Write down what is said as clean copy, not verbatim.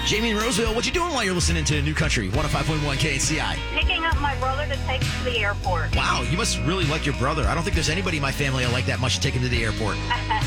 Jamie in Roseville, what you doing while you're listening to New Country 105.1 KNCI? Picking up my brother to take to the airport. Wow, you must really like your brother. I don't think there's anybody in my family I like that much to take him to the airport.